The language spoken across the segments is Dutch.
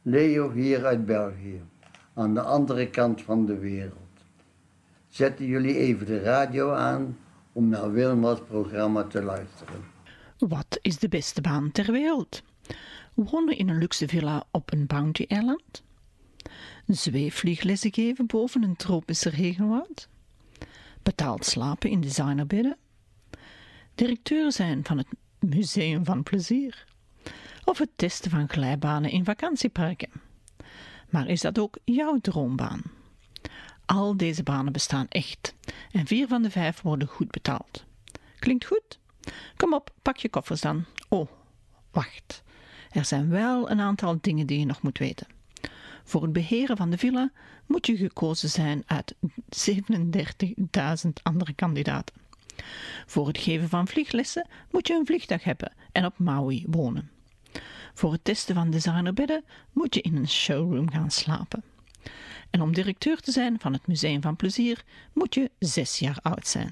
Leo hier uit België, aan de andere kant van de wereld. Zetten jullie even de radio aan om naar Wilma's programma te luisteren. Wat is de beste baan ter wereld? Wonen in een luxe villa op een bounty-eiland? Zweefvlieglessen geven boven een tropische regenwoud? Betaald slapen in designerbedden? Directeur zijn van het Museum van Plezier? Of het testen van glijbanen in vakantieparken? Maar is dat ook jouw droombaan? Al deze banen bestaan echt en 4 van de 5 worden goed betaald. Klinkt goed? Kom op, pak je koffers dan. Oh, wacht. Er zijn wel een aantal dingen die je nog moet weten. Voor het beheren van de villa moet je gekozen zijn uit 37.000 andere kandidaten. Voor het geven van vlieglessen moet je een vliegtuig hebben en op Maui wonen. Voor het testen van designerbedden moet je in een showroom gaan slapen. En om directeur te zijn van het Museum van Plezier moet je 6 jaar oud zijn.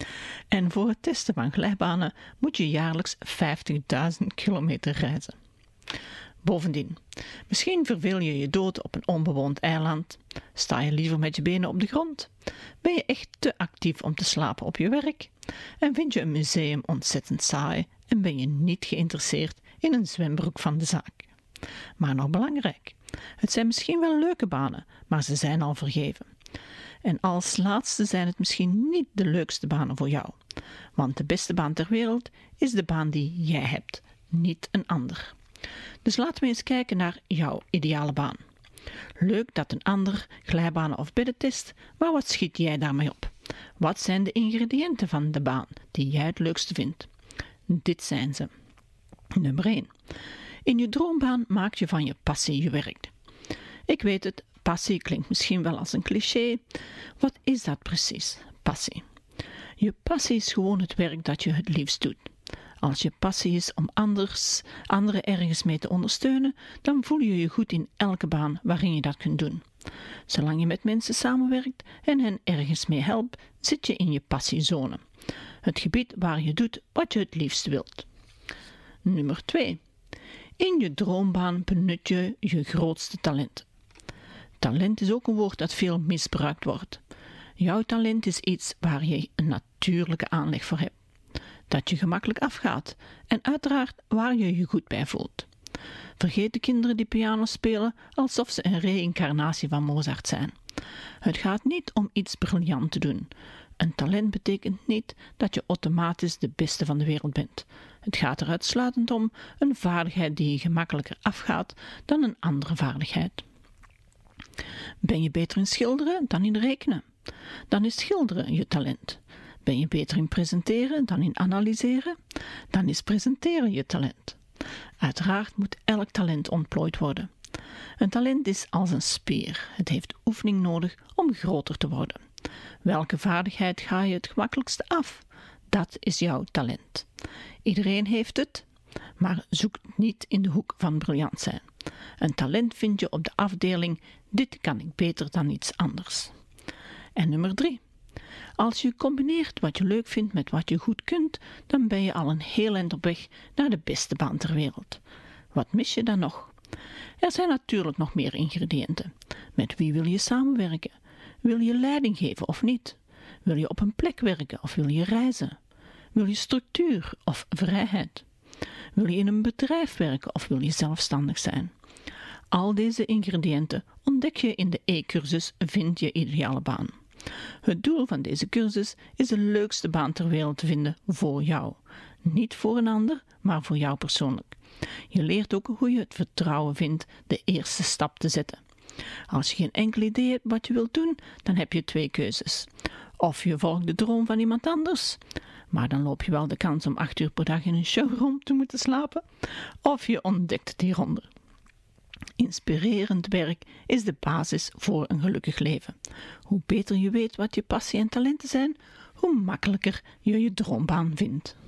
En voor het testen van glijbanen moet je jaarlijks 50.000 kilometer reizen. Bovendien, misschien verveel je je dood op een onbewoond eiland, sta je liever met je benen op de grond, ben je echt te actief om te slapen op je werk en vind je een museum ontzettend saai en ben je niet geïnteresseerd in een zwembroek van de zaak. Maar nog belangrijk, het zijn misschien wel leuke banen, maar ze zijn al vergeven. En als laatste zijn het misschien niet de leukste banen voor jou, want de beste baan ter wereld is de baan die jij hebt, niet een ander. Dus laten we eens kijken naar jouw ideale baan. Leuk dat een ander glijbanen of bedden test, maar wat schiet jij daarmee op? Wat zijn de ingrediënten van de baan die jij het leukste vindt? Dit zijn ze. Nummer 1. In je droombaan maak je van je passie je werk. Ik weet het, passie klinkt misschien wel als een cliché. Wat is dat precies, passie? Je passie is gewoon het werk dat je het liefst doet. Als je passie is om anderen ergens mee te ondersteunen, dan voel je je goed in elke baan waarin je dat kunt doen. Zolang je met mensen samenwerkt en hen ergens mee helpt, zit je in je passiezone. Het gebied waar je doet wat je het liefst wilt. Nummer 2. In je droombaan benut je je grootste talent. Talent is ook een woord dat veel misbruikt wordt. Jouw talent is iets waar je een natuurlijke aanleg voor hebt. Dat je gemakkelijk afgaat en uiteraard waar je je goed bij voelt. Vergeet de kinderen die piano spelen alsof ze een reïncarnatie van Mozart zijn. Het gaat niet om iets briljant te doen. Een talent betekent niet dat je automatisch de beste van de wereld bent. Het gaat er uitsluitend om een vaardigheid die je gemakkelijker afgaat dan een andere vaardigheid. Ben je beter in schilderen dan in rekenen? Dan is schilderen je talent. Ben je beter in presenteren dan in analyseren? Dan is presenteren je talent. Uiteraard moet elk talent ontplooid worden. Een talent is als een spier. Het heeft oefening nodig om groter te worden. Welke vaardigheid ga je het gemakkelijkste af? Dat is jouw talent. Iedereen heeft het, maar zoek niet in de hoek van briljant zijn. Een talent vind je op de afdeling, dit kan ik beter dan iets anders. En nummer 3. Als je combineert wat je leuk vindt met wat je goed kunt, dan ben je al een heel eind op weg naar de beste baan ter wereld. Wat mis je dan nog? Er zijn natuurlijk nog meer ingrediënten. Met wie wil je samenwerken? Wil je leiding geven of niet? Wil je op een plek werken of wil je reizen? Wil je structuur of vrijheid? Wil je in een bedrijf werken of wil je zelfstandig zijn? Al deze ingrediënten ontdek je in de e-cursus Vind je ideale baan. Het doel van deze cursus is de leukste baan ter wereld te vinden voor jou. Niet voor een ander, maar voor jou persoonlijk. Je leert ook hoe je het vertrouwen vindt de eerste stap te zetten. Als je geen enkel idee hebt wat je wilt doen, dan heb je 2 keuzes. Of je volgt de droom van iemand anders, maar dan loop je wel de kans om 8 uur per dag in een showroom te moeten slapen. Of je ontdekt het hieronder. Inspirerend werk is de basis voor een gelukkig leven. Hoe beter je weet wat je passie en talenten zijn, hoe makkelijker je je droombaan vindt.